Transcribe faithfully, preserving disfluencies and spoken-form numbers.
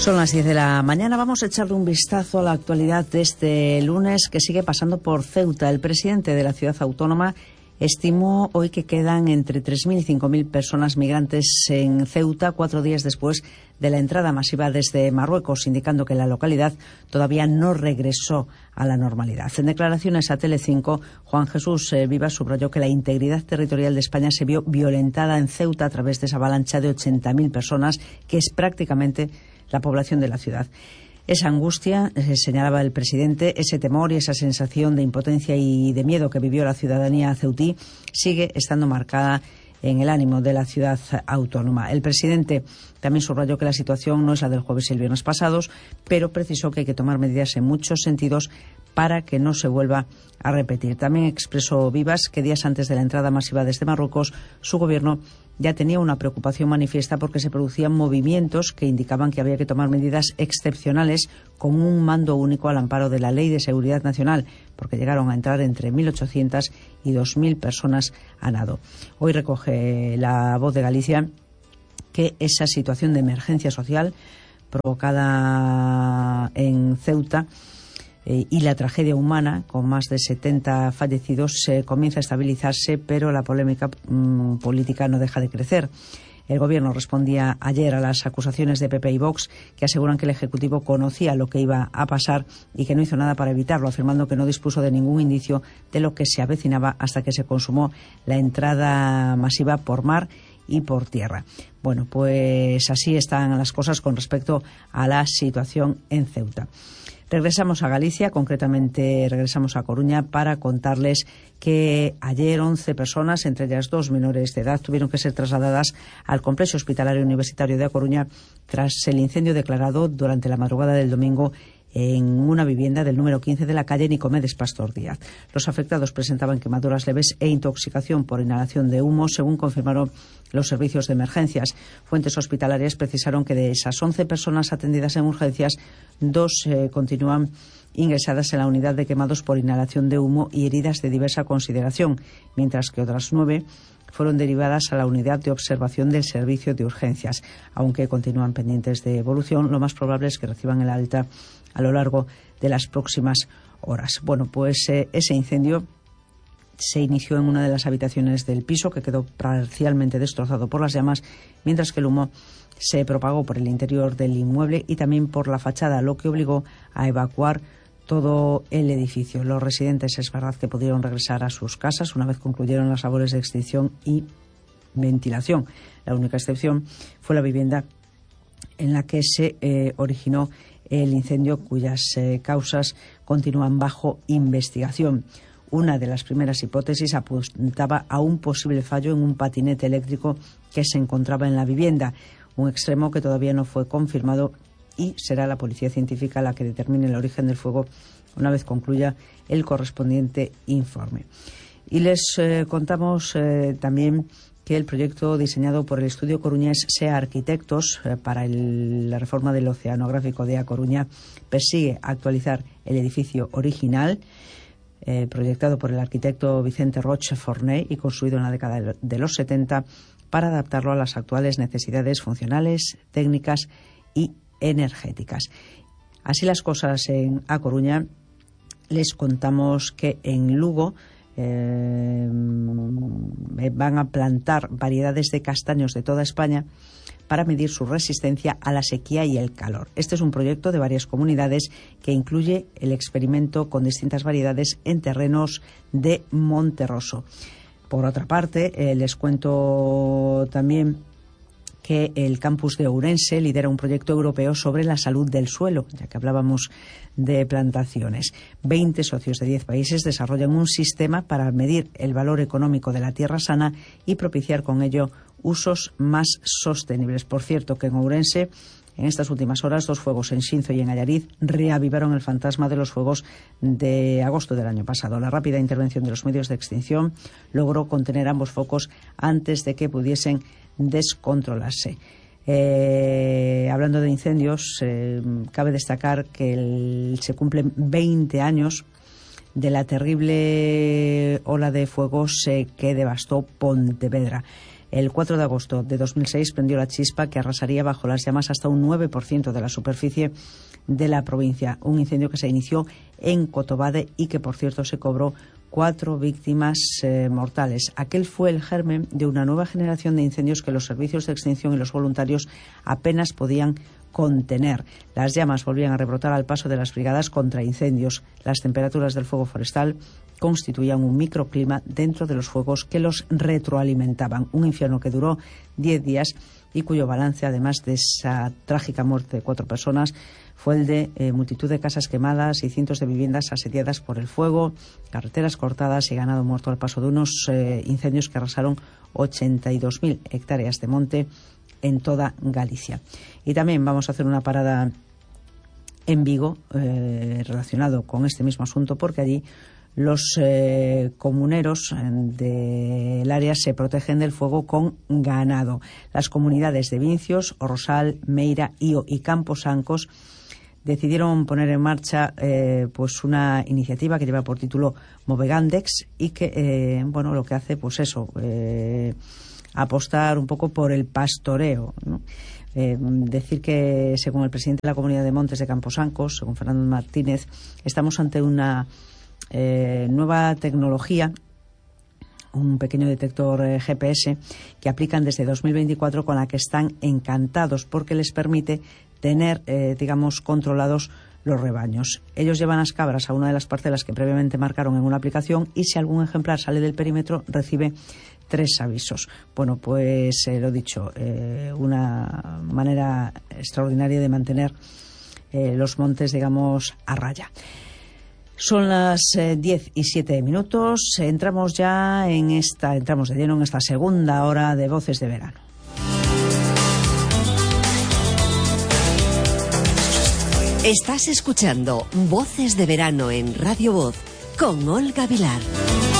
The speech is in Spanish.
Son las diez de la mañana. Vamos a echarle un vistazo a la actualidad de este lunes que sigue pasando por Ceuta. El presidente de la ciudad autónoma estimó hoy que quedan entre tres mil y cinco mil personas migrantes en Ceuta, cuatro días después de la entrada masiva desde Marruecos, indicando que la localidad todavía no regresó a la normalidad. En declaraciones a Telecinco, Juan Jesús Vivas subrayó que la integridad territorial de España se vio violentada en Ceuta a través de esa avalancha de ochenta mil personas, que es prácticamente la población de la ciudad. Esa angustia, eh, señalaba el presidente, ese temor y esa sensación de impotencia y de miedo que vivió la ciudadanía ceutí sigue estando marcada en el ánimo de la ciudad autónoma. El presidente también subrayó que la situación no es la del jueves y el viernes pasados, pero precisó que hay que tomar medidas en muchos sentidos para que no se vuelva a repetir. También expresó Vivas que días antes de la entrada masiva desde Marruecos, su gobierno ya tenía una preocupación manifiesta porque se producían movimientos que indicaban que había que tomar medidas excepcionales con un mando único al amparo de la Ley de Seguridad Nacional, porque llegaron a entrar entre mil ochocientas y dos mil personas a nado. Hoy recoge La Voz de Galicia que esa situación de emergencia social provocada en Ceuta Eh, y la tragedia humana, con más de setenta fallecidos, eh, comienza a estabilizarse, pero la polémica mmm, política no deja de crecer. El Gobierno respondía ayer a las acusaciones de P P y Vox, que aseguran que el Ejecutivo conocía lo que iba a pasar y que no hizo nada para evitarlo, afirmando que no dispuso de ningún indicio de lo que se avecinaba hasta que se consumó la entrada masiva por mar y por tierra. Bueno, pues así están las cosas con respecto a la situación en Ceuta. Regresamos a Galicia, concretamente regresamos a Coruña para contarles que ayer once personas, entre ellas dos menores de edad, tuvieron que ser trasladadas al complejo hospitalario universitario de A Coruña tras el incendio declarado durante la madrugada del domingo en una vivienda del número quince de la calle Nicomedes Pastor Díaz. Los afectados presentaban quemaduras leves e intoxicación por inhalación de humo, según confirmaron los servicios de emergencias. Fuentes hospitalarias precisaron que de esas once personas atendidas en urgencias, dos eh, continúan ingresadas en la unidad de quemados por inhalación de humo y heridas de diversa consideración, mientras que otras nueve fueron derivadas a la unidad de observación del servicio de urgencias. Aunque continúan pendientes de evolución, lo más probable es que reciban el alta a lo largo de las próximas horas. Bueno, pues eh, ese incendio se inició en una de las habitaciones del piso, que quedó parcialmente destrozado por las llamas, mientras que el humo se propagó por el interior del inmueble y también por la fachada, lo que obligó a evacuar todo el edificio. Los residentes es verdad que pudieron regresar a sus casas una vez concluyeron las labores de extinción y ventilación. La única excepción fue la vivienda en la que se eh, originó el incendio, cuyas eh, causas continúan bajo investigación. Una de las primeras hipótesis apuntaba a un posible fallo en un patinete eléctrico que se encontraba en la vivienda, un extremo que todavía no fue confirmado y será la policía científica la que determine el origen del fuego una vez concluya el correspondiente informe. Y les eh, contamos eh, también que el proyecto diseñado por el estudio coruñés SEA Arquitectos eh, para el, la reforma del oceanográfico de A Coruña persigue actualizar el edificio original, eh, proyectado por el arquitecto Vicente Roche Forné y construido en la década de los setenta, para adaptarlo a las actuales necesidades funcionales, técnicas y energéticas. Así las cosas en A Coruña, les contamos que en Lugo Eh, van a plantar variedades de castaños de toda España para medir su resistencia a la sequía y el calor. Este es un proyecto de varias comunidades que incluye el experimento con distintas variedades en terrenos de Monterroso. Por otra parte, eh, les cuento también que el campus de Ourense lidera un proyecto europeo sobre la salud del suelo, ya que hablábamos de plantaciones. veinte socios de diez países desarrollan un sistema para medir el valor económico de la tierra sana y propiciar con ello usos más sostenibles. Por cierto, que en Ourense, en estas últimas horas, dos fuegos en Xinzo y en Allariz reavivaron el fantasma de los fuegos de agosto del año pasado. La rápida intervención de los medios de extinción logró contener ambos focos antes de que pudiesen descontrolarse. Eh, hablando de incendios, eh, cabe destacar que el, se cumplen veinte años de la terrible ola de fuegos eh, que devastó Pontevedra. El cuatro de agosto de dos mil seis prendió la chispa que arrasaría bajo las llamas hasta un nueve por ciento de la superficie de la provincia. Un incendio que se inició en Cotobade y que, por cierto, se cobró cuatro víctimas eh, mortales. Aquel fue el germen de una nueva generación de incendios que los servicios de extinción y los voluntarios apenas podían contener. Las llamas volvían a rebrotar al paso de las brigadas contra incendios. Las temperaturas del fuego forestal constituían un microclima dentro de los fuegos que los retroalimentaban. Un infierno que duró diez días y cuyo balance, además de esa trágica muerte de cuatro personas, fue el de eh, multitud de casas quemadas y cientos de viviendas asediadas por el fuego, carreteras cortadas y ganado muerto al paso de unos eh, incendios que arrasaron ochenta y dos mil hectáreas de monte en toda Galicia. Y también vamos a hacer una parada en Vigo eh, relacionado con este mismo asunto, porque allí los eh, comuneros del área se protegen del fuego con ganado. Las comunidades de Vincios, Orrosal, Meira, Ío y Camposancos decidieron poner en marcha eh, pues una iniciativa que lleva por título Movegandex y que eh, bueno lo que hace pues eso eh, apostar un poco por el pastoreo, ¿no? Eh, decir que, según el presidente de la Comunidad de Montes de Camposancos, según Fernando Martínez, estamos ante una eh, nueva tecnología, un pequeño detector eh, G P S que aplican desde dos mil veinticuatro, con la que están encantados porque les permite tener, eh, digamos, controlados los rebaños. Ellos llevan las cabras a una de las parcelas que previamente marcaron en una aplicación y si algún ejemplar sale del perímetro recibe tres avisos. Bueno, pues eh, lo dicho, eh, una manera extraordinaria de mantener eh, los montes, digamos, a raya. Son las eh, diez y siete minutos. Entramos ya en esta, entramos de lleno en esta segunda hora de Voces de Verano. Estás escuchando Voces de Verano en Radio Voz con Olga Vilar.